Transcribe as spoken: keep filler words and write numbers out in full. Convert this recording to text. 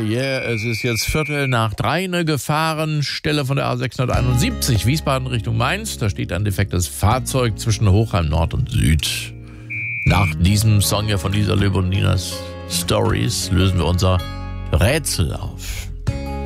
yeah, es ist jetzt Viertel nach drei, eine Gefahrenstelle von der A sechshunderteinundsiebzig, Wiesbaden Richtung Mainz. Da steht ein defektes Fahrzeug zwischen Hochheim Nord und Süd. Nach diesem Song ja von Lisa Löb und Ninas Stories lösen wir unser Rätsel auf.